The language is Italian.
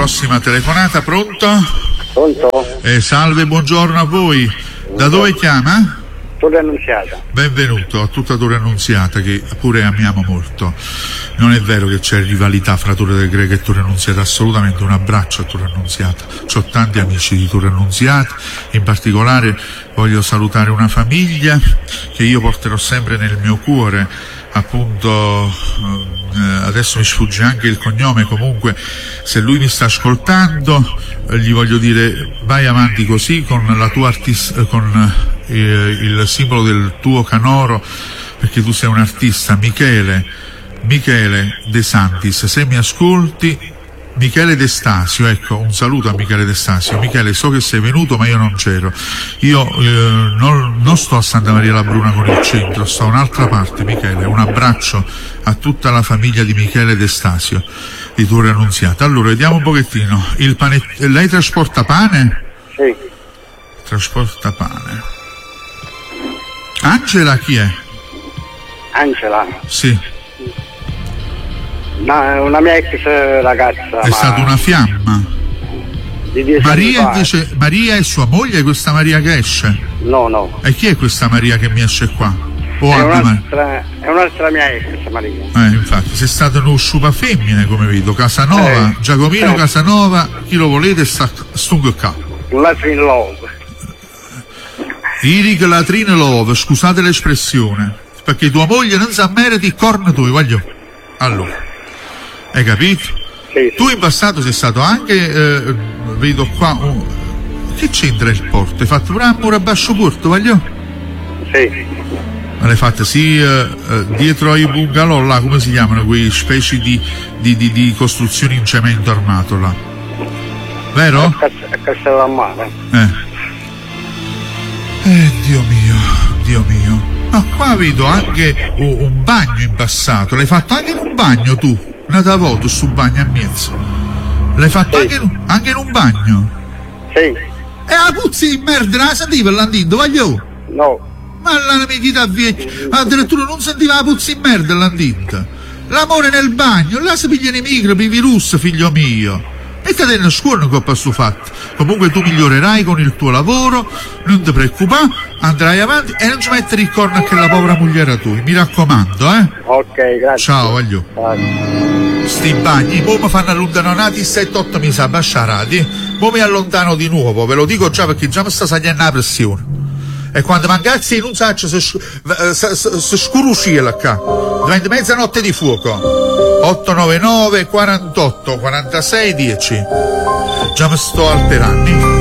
prossima telefonata. Pronto? Pronto? Salve, buongiorno a voi. Da dove chiama? Torre Annunziata. Benvenuto a tutta Torre Annunziata, che pure amiamo molto. Non è vero che c'è rivalità fra Torre del Greco e Torre Annunziata, assolutamente. Un abbraccio a Torre Annunziata. C'ho tanti amici di Torre Annunziata, in particolare voglio salutare una famiglia che io porterò sempre nel mio cuore, appunto. Adesso mi sfugge anche il cognome, comunque se lui mi sta ascoltando gli voglio dire: vai avanti così con la tua con il simbolo del tuo canoro, perché tu sei un artista. Michele De Santis, se mi ascolti, Michele De Stasio, ecco, un saluto a Michele De Stasio. Michele, so che sei venuto ma io non c'ero, io non sto a Santa Maria la Bruna con il centro, sto a un'altra parte. Michele, un abbraccio a tutta la famiglia di Michele De Stasio di Torre Annunziata. Allora, vediamo un pochettino, lei trasporta pane? Sì. Trasporta pane. Angela chi è? Angela? Sì. Una mia ex ragazza. È stata una fiamma. Di 10 Maria anni fa. invece, Maria è sua moglie, questa Maria che esce? No. E chi è questa Maria che mi esce qua? È un'altra mia ex, Maria. Infatti, sei stato uno sciupa femmine, come vedo. Casanova, Giacomino Casanova, chi lo volete sta stungo qua. Latrin Love. Iric Latrine Love, scusate l'espressione, perché tua moglie non sa meriti il corno tuo, voglio. Allora, hai capito? Sì. Tu in passato sei stato anche, vedo qua, che c'entra il porto? Hai fatto pure un muro a basso porto, voglio? Sì. Ma l'hai fatta dietro ai bungalow là, come si chiamano quei specie di costruzioni in cemento armato là, vero? A Castellammare. Dio mio. Ma qua vedo anche un bagno in passato. L'hai fatto anche in un bagno tu? Una volta su bagno a mezzo. L'hai fatto anche in un bagno? Sì. E la puzza di merda la sentiva l'andito, voglio? No. Ma la vita vecchia, addirittura non sentiva la puzza di merda l'andito. L'amore nel bagno, là si pigliano i microbi, i virus, figlio mio. Mettete in scuola che ho passato fatto. Comunque tu migliorerai con il tuo lavoro, non ti preoccupare, andrai avanti e non ci mettere il corno a che la povera moglie tua, mi raccomando, Ok, grazie. Ciao, voglio. Sti bagni, poi mi fanno allontanati 7-8 mesi a basciarati, poi mi allontano di nuovo, ve lo dico già perché già mi sta salendo la pressione. E quando mancazzi non saccio se scurusciela qua, diventa mezzanotte di fuoco. 899 48 46 10. Già mi sto alterando.